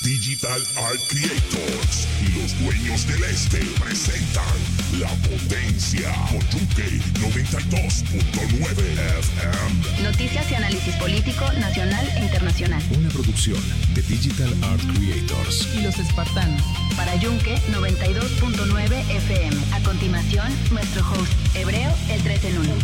Digital Art Creators y los dueños del este presentan La Potencia por Yunque 92.9 FM. Noticias y análisis político nacional e internacional. Una producción de Digital Art Creators y los espartanos. Para Yunque 92.9 FM. A continuación, nuestro host hebreo, el 3 en 1.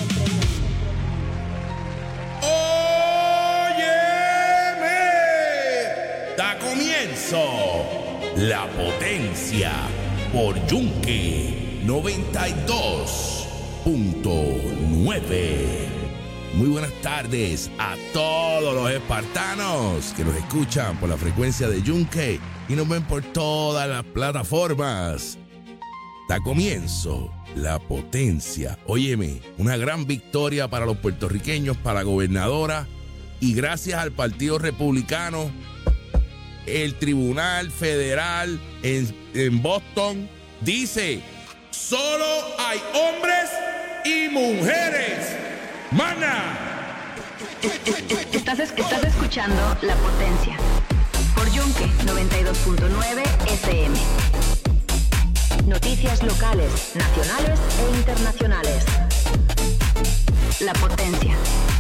Da comienzo La Potencia por Yunque 92.9. Muy buenas tardes a todos los espartanos que nos escuchan por la frecuencia de Yunque y nos ven por todas las plataformas. Da comienzo La Potencia. Óyeme, una gran victoria para los puertorriqueños, para la gobernadora, y gracias al Partido Republicano, el Tribunal Federal en Boston dice: solo hay hombres y mujeres. ¡Mana! Estás escuchando La Potencia por Yunque 92.9 FM. Noticias locales, nacionales e internacionales. La Potencia.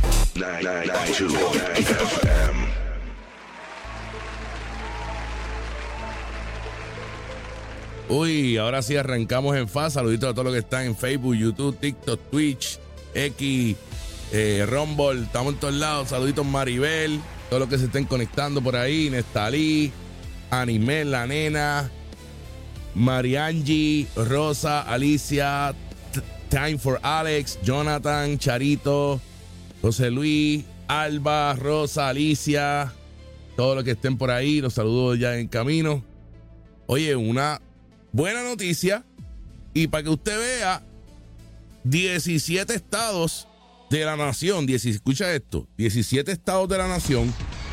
92.9 FM. Uy, ahora sí arrancamos en fase. Saluditos a todos los que están en Facebook, YouTube, TikTok, Twitch, X, Rumble. Estamos en todos lados. Saluditos Maribel, todos los que se estén conectando por ahí. Nestalí, Animel, la nena, Mariangi, Rosa, Alicia, Time for Alex, Jonathan, Charito, José Luis, Alba, Rosa, Alicia, todos los que estén por ahí. Los saludos ya en camino. Oye, una buena noticia, y para que usted vea, 17 estados de la nación, escucha esto, 17 estados de la nación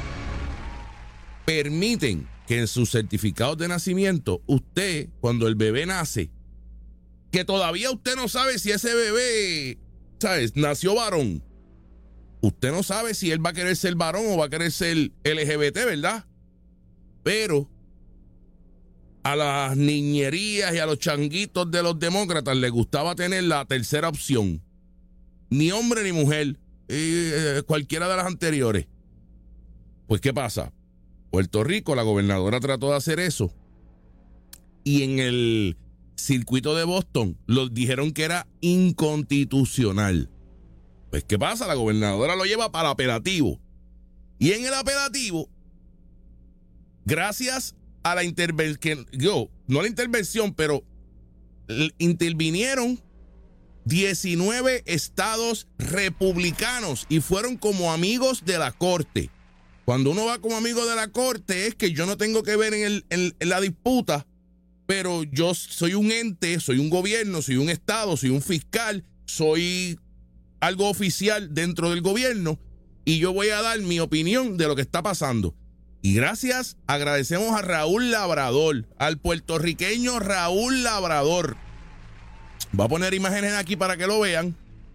permiten que en sus certificados de nacimiento, usted, cuando el bebé nace, que todavía usted no sabe si ese bebé, ¿sabes?, nació varón, usted no sabe si él va a querer ser varón o va a querer ser LGBT, ¿verdad? Pero a las niñerías y a los changuitos de los demócratas les gustaba tener la tercera opción. Ni hombre ni mujer, cualquiera de las anteriores. Pues, ¿qué pasa? Puerto Rico, la gobernadora trató de hacer eso, y en el circuito de Boston los dijeron que era inconstitucional. Pues, ¿qué pasa? La gobernadora lo lleva para el apelativo. Y en el apelativo, gracias a la intervención, no a la intervención, pero intervinieron 19 estados republicanos y fueron como amigos de la corte. Cuando uno va como amigo de la corte, es que yo no tengo que ver en la disputa, pero yo soy un ente, soy un gobierno, soy un estado, soy un fiscal, soy algo oficial dentro del gobierno, y yo voy a dar mi opinión de lo que está pasando. Y gracias, agradecemos a Raúl Labrador, al puertorriqueño Raúl Labrador. Voy a poner imágenes aquí para que lo vean.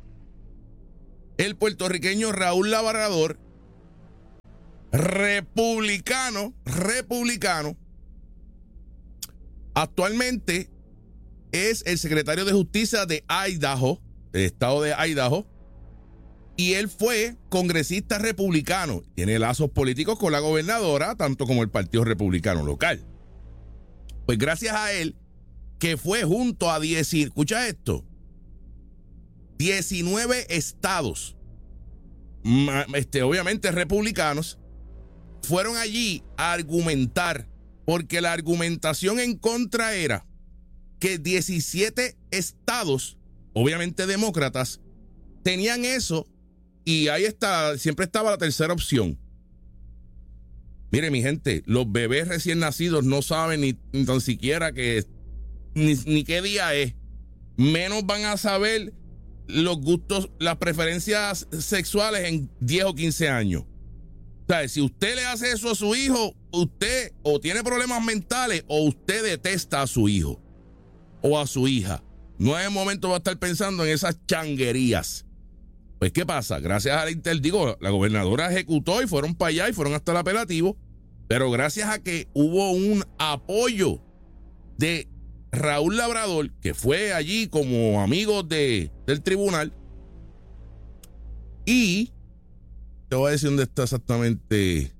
El puertorriqueño Raúl Labrador, republicano, actualmente es el secretario de Justicia de Idaho, del estado de Idaho. Y él fue congresista republicano. Tiene lazos políticos con la gobernadora, tanto como el Partido Republicano local. Pues gracias a él, que fue junto a 19 estados, obviamente republicanos, fueron allí a argumentar, porque la argumentación en contra era que 17 estados, obviamente demócratas, tenían eso. Y ahí está, siempre estaba la tercera opción. Mire, mi gente, los bebés recién nacidos no saben ni tan siquiera ni qué día es. Menos van a saber los gustos, las preferencias sexuales en 10 o 15 años. O sea, si usted le hace eso a su hijo, usted o tiene problemas mentales o usted detesta a su hijo o a su hija. No es el momento de estar pensando en esas changuerías. Pues, ¿qué pasa? Gracias a la la gobernadora ejecutó y fueron para allá y fueron hasta el apelativo. Pero gracias a que hubo un apoyo de Raúl Labrador, que fue allí como amigo del tribunal, y te voy a decir dónde está exactamente.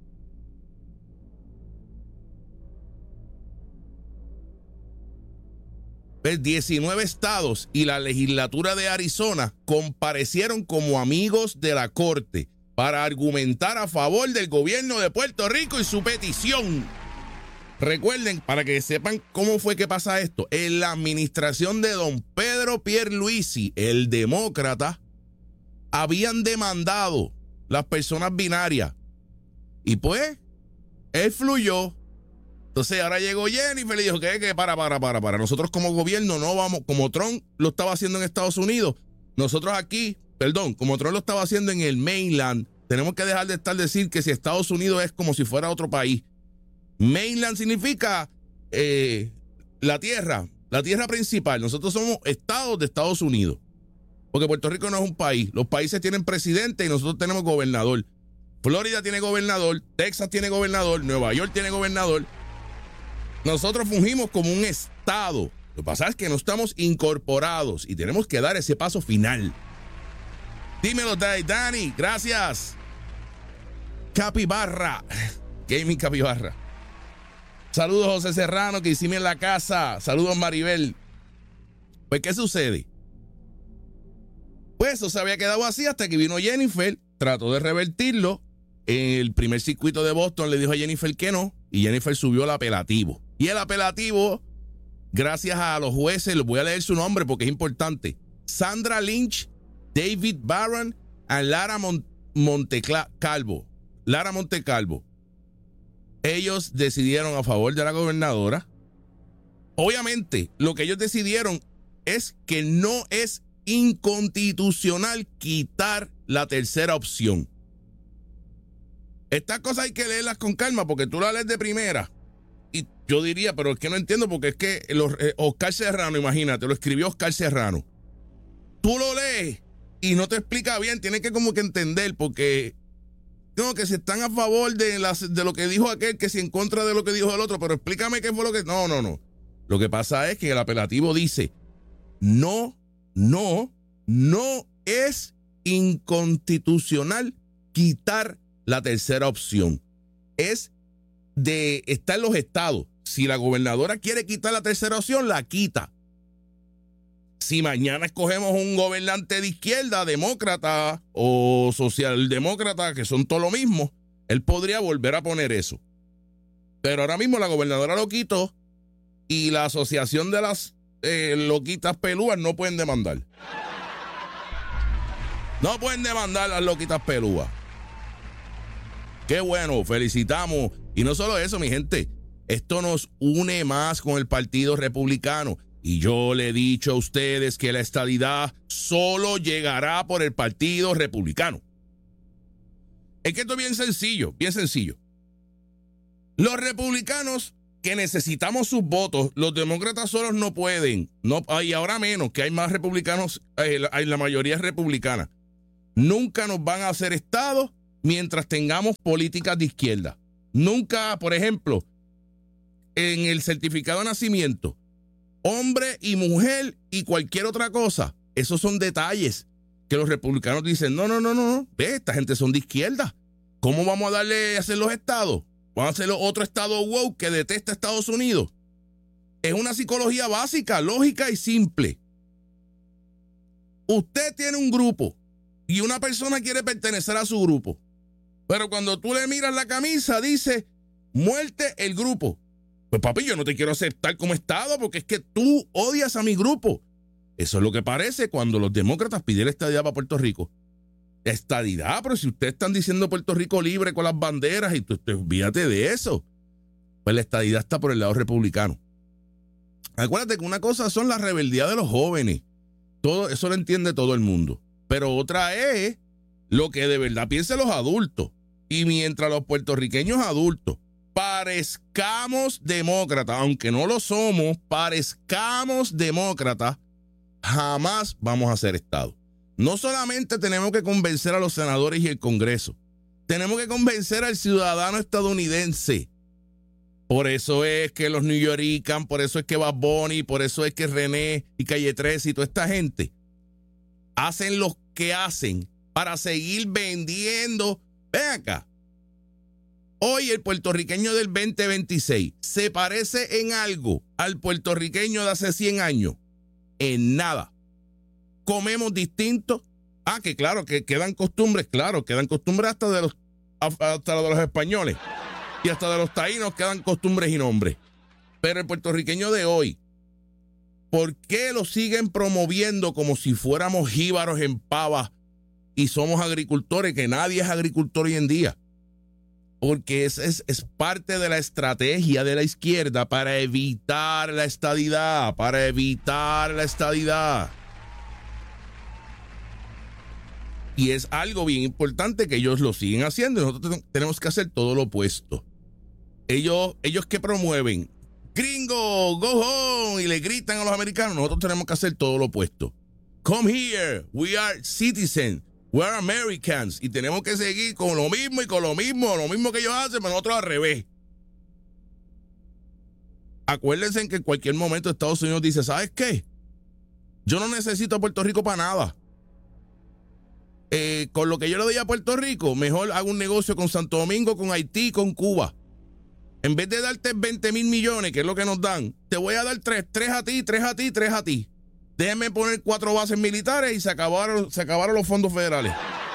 Pues 19 estados y la legislatura de Arizona comparecieron como amigos de la corte para argumentar a favor del gobierno de Puerto Rico y su petición. Recuerden, para que sepan cómo fue que pasa esto, en la administración de don Pedro Pierluisi, el demócrata, habían demandado las personas binarias. Y pues, él fluyó. Entonces ahora llegó Jennifer y le dijo que para. Nosotros como gobierno no vamos, como Trump lo estaba haciendo en Estados Unidos, nosotros aquí, como Trump lo estaba haciendo en el mainland, tenemos que dejar de estar decir que si Estados Unidos es como si fuera otro país. Mainland significa la tierra principal. Nosotros somos estados de Estados Unidos. Porque Puerto Rico no es un país. Los países tienen presidente y nosotros tenemos gobernador. Florida tiene gobernador, Texas tiene gobernador, Nueva York tiene gobernador. Nosotros fungimos como un estado. Lo que pasa es que no estamos incorporados y tenemos que dar ese paso final. Dímelo, Dani, gracias. Capibarra, Gaming Capibarra. Saludos, José Serrano, que hicimos en la casa. Saludos, Maribel. Pues, ¿qué sucede? Pues eso se había quedado así hasta que vino Jennifer, trató de revertirlo. En el primer circuito de Boston le dijo a Jennifer que no, y Jennifer subió el apelativo. Y el apelativo, gracias a los jueces, les voy a leer su nombre porque es importante: Sandra Lynch, David Barron y Lara Montecalvo. Ellos decidieron a favor de la gobernadora. Obviamente, lo que ellos decidieron es que no es inconstitucional quitar la tercera opción. Estas cosas hay que leerlas con calma porque tú las lees de primera y yo diría, pero es que no entiendo porque es que Oscar Serrano, imagínate, lo escribió Oscar Serrano. Tú lo lees y no te explica bien, tienes que como que entender porque no, que si están a favor de lo que dijo aquel, que si en contra de lo que dijo el otro, pero explícame qué fue lo que... No. Lo que pasa es que el apelativo dice, no es inconstitucional quitar la tercera opción. Está en los estados. Si la gobernadora quiere quitar la tercera opción, la quita. Si mañana escogemos un gobernante de izquierda, demócrata o socialdemócrata, que son todo lo mismo, él podría volver a poner eso. Pero ahora mismo la gobernadora lo quitó y la asociación de las loquitas pelúas no pueden demandar. No pueden demandar las loquitas pelúas. Qué bueno, felicitamos. Y no solo eso, mi gente, esto nos une más con el Partido Republicano. Y yo le he dicho a ustedes que la estadidad solo llegará por el Partido Republicano. Es que esto es bien sencillo, bien sencillo. Los republicanos que necesitamos sus votos, los demócratas solos no pueden. No, y ahora menos, que hay más republicanos, la mayoría es republicana. Nunca nos van a hacer Estado mientras tengamos políticas de izquierda. Nunca, por ejemplo, en el certificado de nacimiento, hombre y mujer y cualquier otra cosa, esos son detalles que los republicanos dicen, no, ve, esta gente son de izquierda. ¿Cómo vamos a darle a hacer los estados? ¿Vamos a hacer otro estado woke que detesta a Estados Unidos? Es una psicología básica, lógica y simple. Usted tiene un grupo y una persona quiere pertenecer a su grupo, pero cuando tú le miras la camisa dice, muerte el grupo. Pues papi, yo no te quiero aceptar como Estado porque es que tú odias a mi grupo. Eso es lo que parece cuando los demócratas pidieron estadidad para Puerto Rico. Estadidad, pero si ustedes están diciendo Puerto Rico libre con las banderas y tú olvídate de eso. Pues la estadidad está por el lado republicano. Acuérdate que una cosa son las rebeldías de los jóvenes. Todo eso lo entiende todo el mundo. Pero otra es lo que de verdad piensan los adultos. Y mientras los puertorriqueños adultos parezcamos demócratas, aunque no lo somos, parezcamos demócratas, jamás vamos a ser Estado. No solamente tenemos que convencer a los senadores y el Congreso, Tenemos que convencer al ciudadano estadounidense. Por eso es que los New Yorkers, por eso es que Bad Bunny, por eso es que René y Calle 13 y toda esta gente hacen lo que hacen para seguir vendiendo. Ven acá. Hoy el puertorriqueño del 2026 se parece en algo al puertorriqueño de hace 100 años. En nada. Comemos distinto. Que claro, que quedan costumbres, hasta de los españoles. Y hasta de los taínos quedan costumbres y nombres. Pero el puertorriqueño de hoy, ¿por qué lo siguen promoviendo como si fuéramos jíbaros en pavas y somos agricultores? Que nadie es agricultor hoy en día. Porque es parte de la estrategia de la izquierda para evitar la estadidad, Y es algo bien importante que ellos lo siguen haciendo y nosotros tenemos que hacer todo lo opuesto. Ellos que promueven, gringo, go home, y le gritan a los americanos, nosotros tenemos que hacer todo lo opuesto. Come here, we are citizens, we are Americans, y tenemos que seguir con lo mismo que ellos hacen, pero nosotros al revés. Acuérdense que en cualquier momento Estados Unidos dice, ¿sabes qué? Yo no necesito a Puerto Rico para nada. Con lo que yo le doy a Puerto Rico, mejor hago un negocio con Santo Domingo, con Haití, con Cuba. En vez de darte 20,000 millones, que es lo que nos dan, te voy a dar 3 a ti. Déjenme poner 4 bases militares y se acabaron los fondos federales.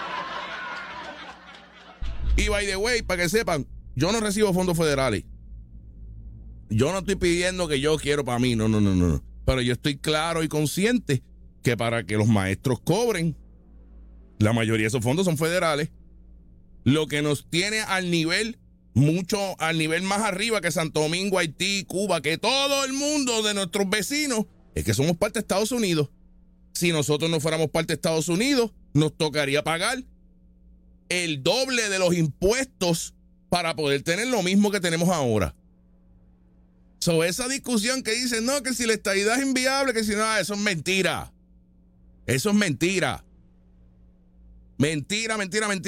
Y by the way, para que sepan, yo no recibo fondos federales. Yo no estoy pidiendo que yo quiero para mí, no. Pero yo estoy claro y consciente que para que los maestros cobren, la mayoría de esos fondos son federales. Lo que nos tiene al nivel más arriba que Santo Domingo, Haití, Cuba, que todo el mundo de nuestros vecinos, es que somos parte de Estados Unidos. Si nosotros no fuéramos parte de Estados Unidos, nos tocaría pagar el doble de los impuestos para poder tener lo mismo que tenemos ahora. Esa discusión que dicen, no, que si la estadidad es inviable, que si no, eso es mentira. Eso es mentira. Mentira.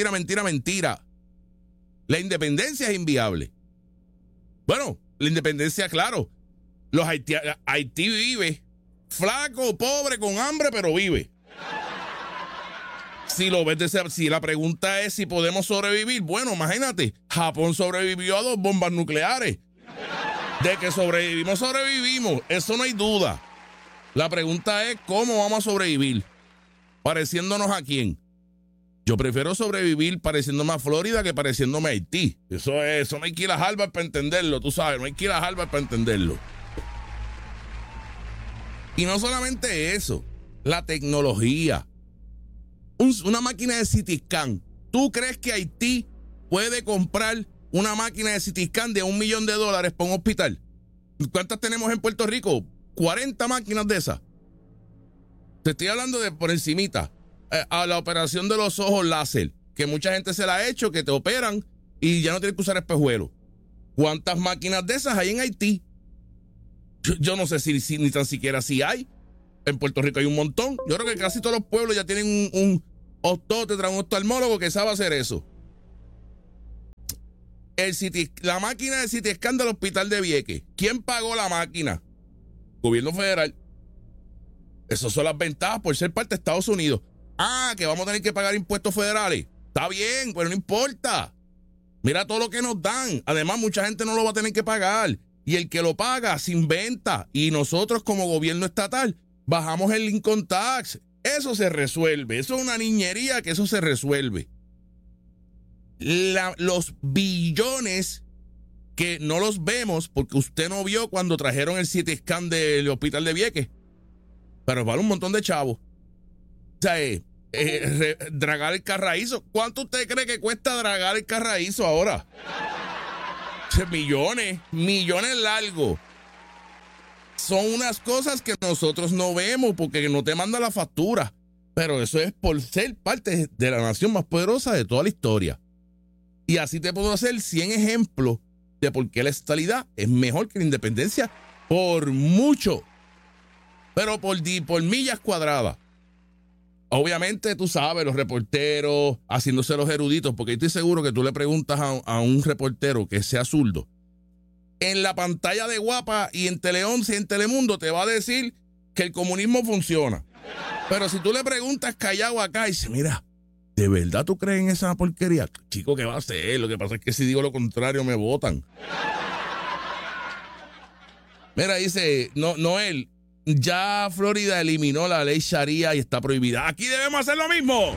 La independencia es inviable. Bueno, la independencia, claro. Haití vive flaco, pobre, con hambre, pero vive. Si la pregunta es si podemos sobrevivir, bueno, imagínate, Japón sobrevivió a 2 bombas nucleares. De que sobrevivimos, eso no hay duda. La pregunta es cómo vamos a sobrevivir. ¿Pareciéndonos a quién? Yo prefiero sobrevivir pareciéndome a Florida que pareciéndome a Haití. Eso no hay que ir a Harvard para entenderlo, tú sabes, no hay que ir a Harvard para entenderlo. Y no solamente eso, la tecnología. Una máquina de CT scan. ¿Tú crees que Haití puede comprar una máquina de CT scan de $1 millón para un hospital? ¿Cuántas tenemos en Puerto Rico? 40 máquinas de esas. Te estoy hablando de por encimita. A la operación de los ojos láser, que mucha gente se la ha hecho, que te operan y ya no tienes que usar espejuelos. ¿Cuántas máquinas de esas hay en Haití? Yo no sé si ni tan siquiera si hay. En Puerto Rico hay un montón. Yo creo que casi todos los pueblos ya tienen un optómetra, un oftalmólogo que sabe hacer eso. La máquina de CT scan del hospital de Vieques. ¿Quién pagó la máquina? Gobierno federal. Esas son las ventajas por ser parte de Estados Unidos. Que vamos a tener que pagar impuestos federales. Está bien, pero no importa. Mira todo lo que nos dan. Además, mucha gente no lo va a tener que pagar. Y el que lo paga se inventa. Y nosotros como gobierno estatal bajamos el income tax. Eso se resuelve. Eso es una niñería que eso se resuelve. Los billones que no los vemos porque usted no vio cuando trajeron el CT scan del hospital de Vieques. Pero vale un montón de chavos. O sea, dragar el carraízo. ¿Cuánto usted cree que cuesta dragar el carraízo ahora? Millones largos. Son unas cosas que nosotros no vemos porque no te manda la factura. Pero eso es por ser parte de la nación más poderosa de toda la historia. Y así te puedo hacer 100 ejemplos de por qué la estadidad es mejor que la independencia por mucho. Pero por millas cuadradas. Obviamente, tú sabes, los reporteros haciéndose los eruditos, porque estoy seguro que tú le preguntas a un reportero que sea zurdo, en la pantalla de Guapa y en Tele 11 y en Telemundo te va a decir que el comunismo funciona. Pero si tú le preguntas callado acá y dice, mira, ¿de verdad tú crees en esa porquería? Chico, ¿qué va a hacer? Lo que pasa es que si digo lo contrario me votan. Mira, dice Noel, ya Florida eliminó la ley Sharia y está prohibida. Aquí debemos hacer lo mismo.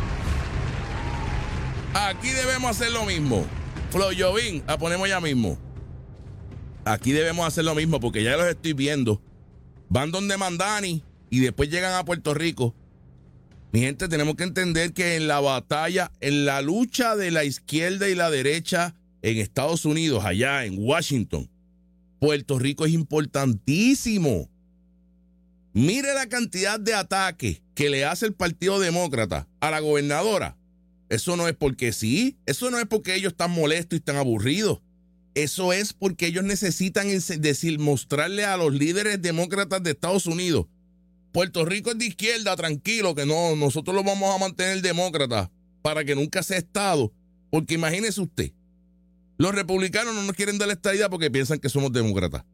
Aquí debemos hacer lo mismo. Flo Jovín, la ponemos ya mismo. Aquí debemos hacer lo mismo porque ya los estoy viendo. Van donde Mandani y después llegan a Puerto Rico. Mi gente, tenemos que entender que en la batalla, en la lucha de la izquierda y la derecha en Estados Unidos, allá en Washington, Puerto Rico es importantísimo. Mire la cantidad de ataques que le hace el Partido Demócrata a la gobernadora. Eso no es porque sí, eso no es porque ellos están molestos y están aburridos. Eso es porque ellos necesitan mostrarle a los líderes demócratas de Estados Unidos, Puerto Rico es de izquierda, tranquilo, que no, nosotros lo vamos a mantener demócrata para que nunca sea Estado. Porque imagínese usted, los republicanos no nos quieren dar la estadidad porque piensan que somos demócratas.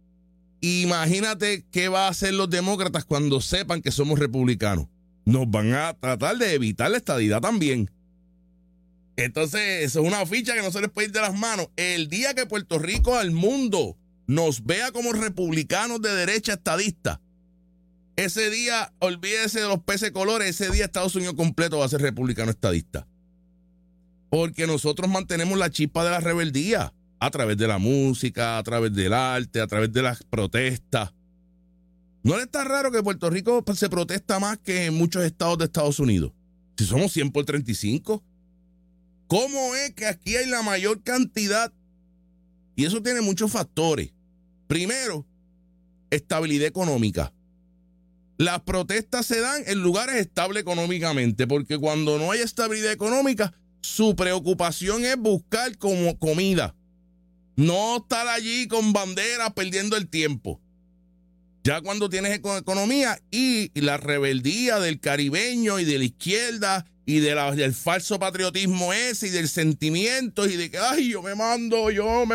Imagínate qué va a hacer los demócratas cuando sepan que somos republicanos. Nos van a tratar de evitar la estadidad también. Entonces, eso es una ficha que no se les puede ir de las manos. El día que Puerto Rico al mundo nos vea como republicanos de derecha estadista, ese día, olvídese de los peces colores, ese día Estados Unidos completo va a ser republicano estadista. Porque nosotros mantenemos la chispa de la rebeldía a través de la música, a través del arte, a través de las protestas. ¿No le está raro que Puerto Rico se protesta más que en muchos estados de Estados Unidos? Si somos 100 por 35. ¿Cómo es que aquí hay la mayor cantidad? Y eso tiene muchos factores. Primero, estabilidad económica. Las protestas se dan en lugares estables económicamente, porque cuando no hay estabilidad económica, su preocupación es buscar como comida. No estar allí con banderas perdiendo el tiempo. Ya cuando tienes economía y la rebeldía del caribeño y de la izquierda y del falso patriotismo ese y del sentimiento y de que, ay, yo me mando,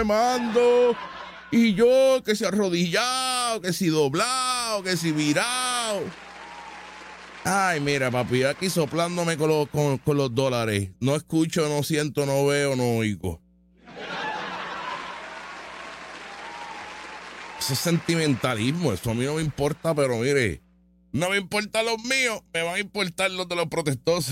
y yo que si arrodillado, que si doblado, que si virado. Ay, mira, papi, yo aquí soplándome con los dólares. No escucho, no siento, no veo, no oigo. Ese sentimentalismo, eso a mí no me importa, pero mire, no me importan los míos, me van a importar los de los protestosos.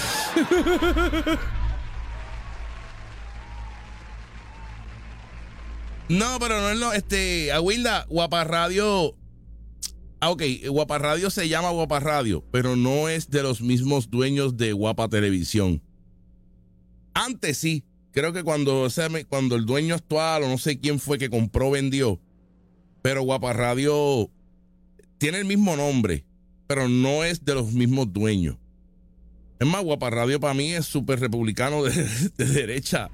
No, pero no es lo, Aguilda, Guapa Radio. Ok, Guapa Radio se llama Guapa Radio, pero no es de los mismos dueños de Guapa Televisión. Antes sí, creo que cuando el dueño actual o no sé quién fue que compró, vendió, pero Guapa Radio tiene el mismo nombre, pero no es de los mismos dueños. Es más, Guapa Radio para mí es súper republicano de derecha.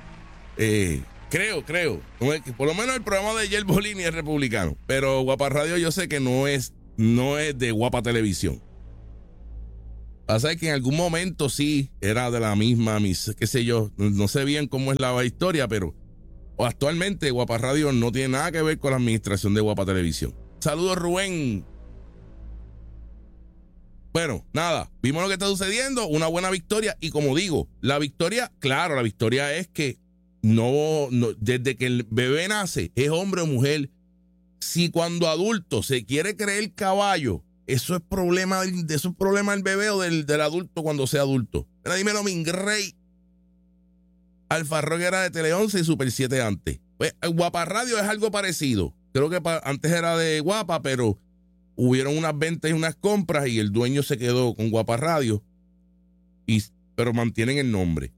Creo. Por lo menos el programa de Yel Bolini es republicano. Pero Guapa Radio yo sé que no es de Guapa Televisión. Pasa que en algún momento sí era de la misma, qué sé yo, no sé bien cómo es la historia, pero actualmente Guapa Radio no tiene nada que ver con la administración de Guapa Televisión. Saludos, Rubén. Bueno, nada, vimos lo que está sucediendo, una buena victoria. Y como digo, la victoria es que no, desde que el bebé nace, es hombre o mujer. Si cuando adulto se quiere creer caballo, eso es problema del bebé o del adulto cuando sea adulto. Pero dímelo, Mingrey. Alfa Rock era de Tele 11 y Super 7 antes. Pues, Guapa Radio es algo parecido. Creo que antes era de Guapa, pero hubieron unas ventas y unas compras y el dueño se quedó con Guapa Radio, pero mantienen el nombre.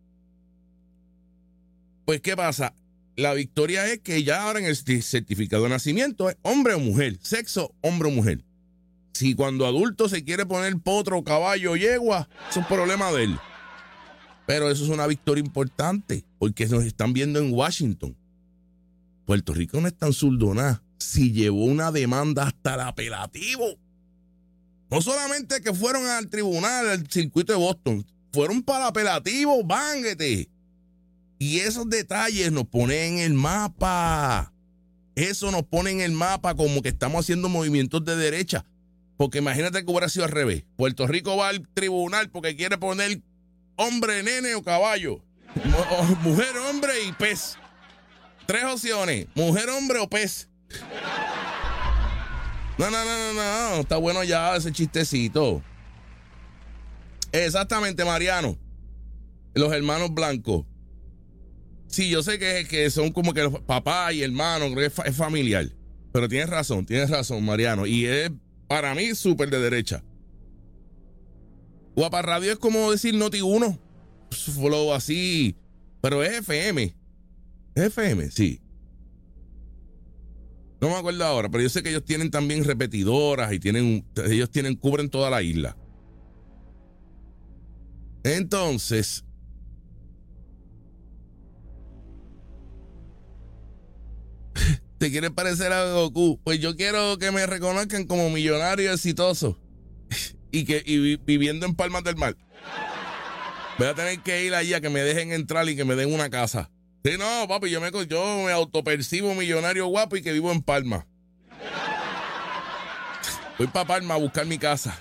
Pues, ¿qué pasa? La victoria es que ya ahora en el certificado de nacimiento es hombre o mujer, sexo, hombre o mujer. Si cuando adulto se quiere poner potro, caballo o yegua, eso es problema de él. Pero eso es una victoria importante, porque nos están viendo en Washington. Puerto Rico no es tan zurdo nada. Si llevó una demanda hasta el apelativo. No solamente que fueron al tribunal, al circuito de Boston, fueron para apelativo, bánguete. Y esos detalles nos ponen en el mapa. Eso nos pone en el mapa como que estamos haciendo movimientos de derecha. Porque imagínate que hubiera sido al revés. Puerto Rico va al tribunal porque quiere poner hombre, nene o caballo. Mujer, hombre y pez. 3 opciones. Mujer, hombre o pez. No. Está bueno ya ese chistecito. Exactamente, Mariano. Los hermanos blancos. Sí, yo sé que son como que los papá y hermano, creo que es familiar. Pero tienes razón, Mariano. Y es, para mí, súper de derecha. Guapa Radio es como decir Noti1. Flow así. Pero es FM. Es FM, sí. No me acuerdo ahora, pero yo sé que ellos tienen también repetidoras y cubren toda la isla. Entonces, ¿te quieres parecer a Goku? Pues yo quiero que me reconozcan como millonario exitoso y viviendo en Palmas del Mar. Voy a tener que ir allí a que me dejen entrar y que me den una casa. Sí, no, papi, yo me autopercibo millonario guapo y que vivo en Palma. Voy para Palma a buscar mi casa.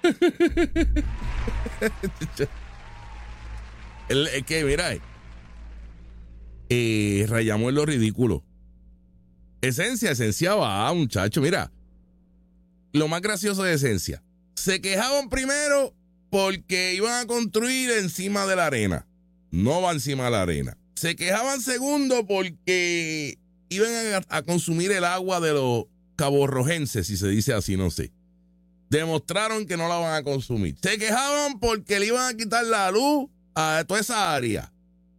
Es que, mira, rayamos en lo ridículo. Esencia va, muchacho, mira. Lo más gracioso de Esencia. Se quejaban primero porque iban a construir encima de la arena. No va encima de la arena. Se quejaban segundo porque iban a consumir el agua de los caborrojenses, si se dice así, no sé. Demostraron que no la van a consumir. Se quejaban porque le iban a quitar la luz a toda esa área.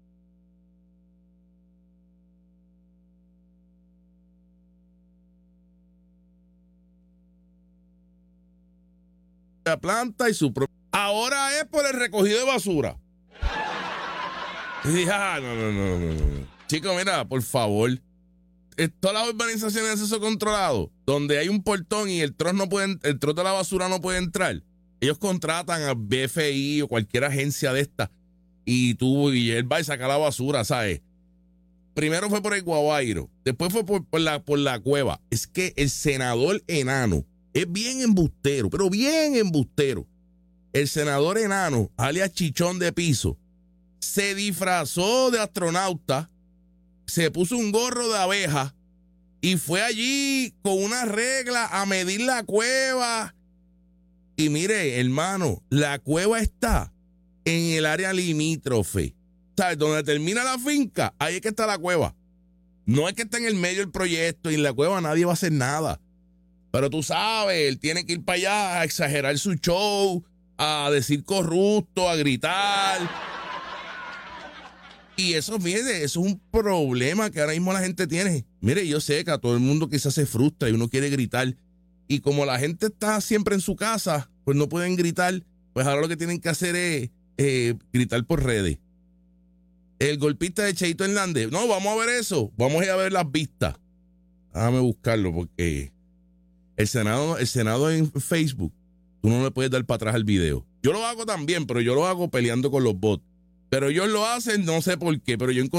La planta y su propia. Ahora es por el recogido de basura. Y dije, no. Chicos, mira, por favor. Todas las urbanizaciones de acceso controlado, donde hay un portón y el trozo de la basura no puede entrar, ellos contratan a BFI o cualquier agencia de esta y él va y saca la basura, ¿sabes? Primero fue por el Guaguairo, después fue por la cueva. Es que el senador enano es bien embustero, pero bien embustero. El senador enano, alias Chichón de Piso, se disfrazó de astronauta, se puso un gorro de abeja y fue allí con una regla a medir la cueva. Y mire, hermano, la cueva está en el área limítrofe. ¿Sabes? Donde termina la finca, ahí es que está la cueva. No es que está en el medio del proyecto y en la cueva nadie va a hacer nada. Pero tú sabes, él tiene que ir para allá a exagerar su show, a decir corrupto, a gritar. Y eso, mire, eso es un problema que ahora mismo la gente tiene. Mire, yo sé que a todo el mundo quizás se frustra y uno quiere gritar. Y como la gente está siempre en su casa, pues no pueden gritar. Pues ahora lo que tienen que hacer es gritar por redes. El golpista de Cheito Hernández. No, vamos a ver eso. Vamos a ir a ver las vistas. Déjame buscarlo porque el Senado en Facebook, tú no le puedes dar para atrás al video. Yo lo hago también, pero yo lo hago peleando con los bots. Pero ellos lo hacen, no sé por qué, pero yo encontré